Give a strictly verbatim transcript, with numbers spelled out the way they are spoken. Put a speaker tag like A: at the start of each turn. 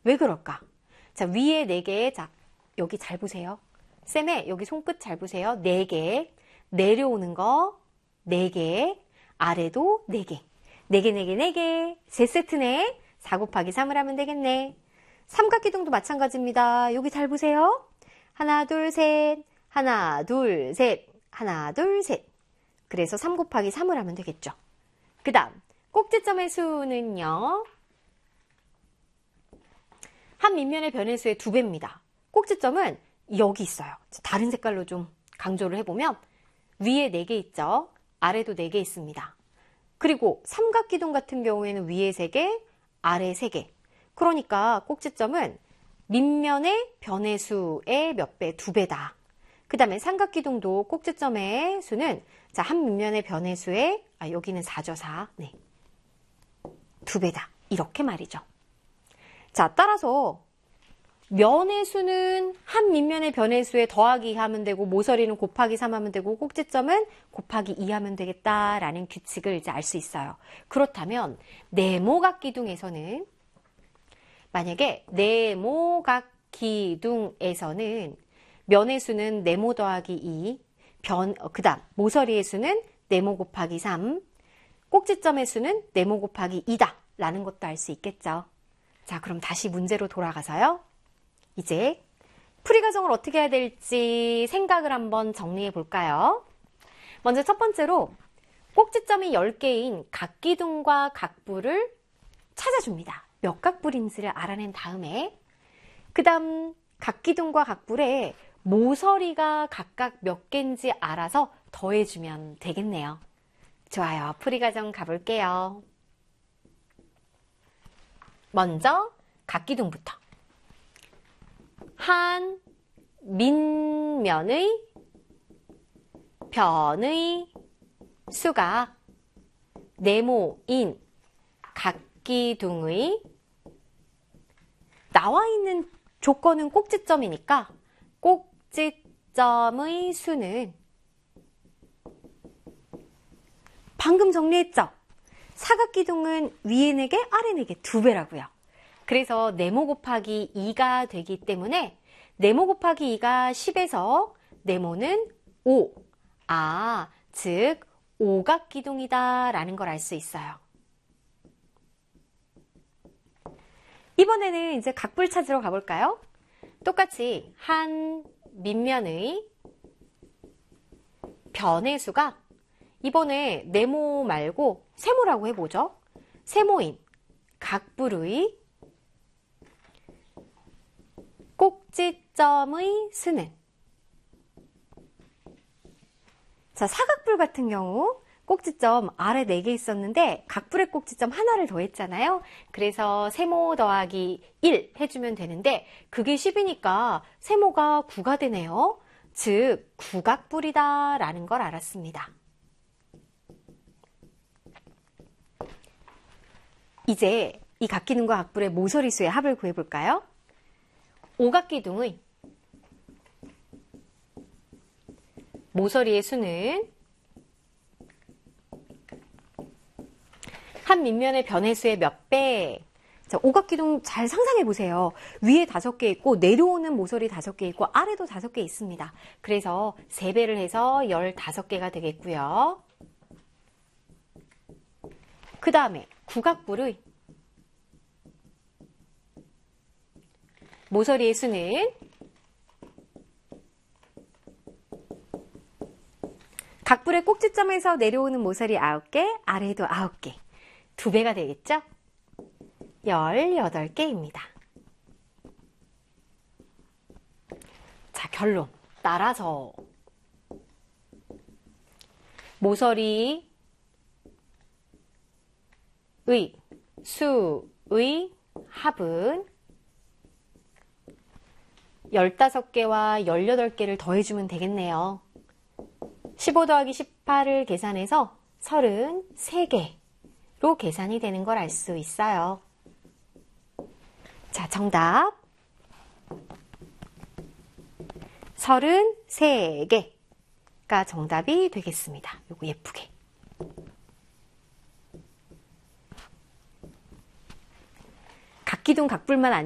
A: 왜 그럴까? 자, 위에 네 개, 자, 여기 잘 보세요. 쌤의 여기 손끝 잘 보세요. 네 개, 내려오는 거 네 개, 아래도 네 개. 네 개, 네 개, 네 개. 세 세트네. 사 곱하기 삼을 하면 되겠네. 삼각기둥도 마찬가지입니다. 여기 잘 보세요. 하나, 둘, 셋. 하나, 둘, 셋. 하나, 둘, 셋. 그래서 삼 곱하기 삼을 하면 되겠죠. 그 다음, 꼭지점의 수는요. 한 밑면의 변의 수의 두 배입니다. 꼭지점은 여기 있어요. 다른 색깔로 좀 강조를 해보면 위에 네 개 있죠. 아래도 네 개 있습니다. 그리고 삼각기둥 같은 경우에는 위에 세 개, 아래 세 개. 그러니까 꼭지점은 밑면의 변의 수의 몇 배? 두 배다. 그 다음에 삼각기둥도 꼭지점의 수는 자, 한 밑면의 변의 수의 아, 여기는 사죠, 사. 네. 두 배다. 이렇게 말이죠. 자, 따라서 면의 수는 한 밑면의 변의 수에 더하기 이 하면 되고 모서리는 곱하기 삼 하면 되고 꼭지점은 곱하기 이 하면 되겠다라는 규칙을 이제 알 수 있어요. 그렇다면 네모각기둥에서는 만약에 네모각기둥에서는 면의 수는 네모 더하기 이, 변, 그 다음 모서리의 수는 네모 곱하기 삼, 꼭지점의 수는 네모 곱하기 이다 라는 것도 알 수 있겠죠. 자, 그럼 다시 문제로 돌아가서요. 이제 풀이 과정을 어떻게 해야 될지 생각을 한번 정리해 볼까요? 먼저 첫 번째로 꼭지점이 열 개인 각기둥과 각부를 찾아줍니다. 몇 각부인지를 알아낸 다음에 그 다음 각기둥과 각불에 모서리가 각각 몇 개인지 알아서 더해주면 되겠네요. 좋아요. 풀이 과정 가볼게요. 먼저 각기둥부터. 한 밑면의 변의 수가 네모인 각기둥의 나와 있는 조건은 꼭지점이니까 꼭지점의 수는 방금 정리했죠? 사각기둥은 위에 네 개, 아래 네 개, 두 배라고요. 그래서 네모 곱하기 이가 되기 때문에 네모 곱하기 이가 십에서 네모는 오. 아, 즉 오각기둥이다 라는 걸 알 수 있어요. 이번에는 이제 각불 찾으러 가볼까요? 똑같이 한 밑면의 변의 수가 이번에 네모 말고 세모라고 해보죠. 세모인 각불의 꼭지점의 수는 자, 사각불 같은 경우 꼭지점 아래 네 개 있었는데 각불의 꼭지점 하나를 더했잖아요. 그래서 세모 더하기 일 해주면 되는데 그게 십이니까 세모가 구가 되네요. 즉 구각불이다 라는 걸 알았습니다. 이제 이 각기둥과 각불의 모서리 수의 합을 구해볼까요? 오각기둥의 모서리의 수는 한 밑면의 변의 수의 몇 배? 자, 오각기둥 잘 상상해 보세요. 위에 다섯 개 있고 내려오는 모서리 다섯 개 있고 아래도 다섯 개 있습니다. 그래서 세 배를 해서 열다섯 개가 되겠고요. 그 다음에 구각불의 모서리의 수는 각불의 꼭지점에서 내려오는 모서리 아홉 개, 아래에도 아홉 개. 두 배가 되겠죠? 열여덟 개입니다. 자, 결론. 따라서 모서리의 수의 합은 열다섯 개와 열여덟 개를 더해주면 되겠네요. 십오 더하기 십팔을 계산해서 서른세 개로 계산이 되는 걸 알 수 있어요. 자, 정답. 서른세 개가 정답이 되겠습니다. 요거 예쁘게. 각기둥 각불만 아니라